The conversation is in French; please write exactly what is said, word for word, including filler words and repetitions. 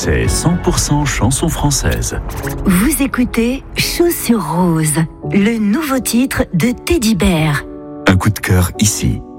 C'est cent pour cent chanson française. Vous écoutez Chaussures Roses, le nouveau titre de Teddy Bear. Un coup de cœur ici.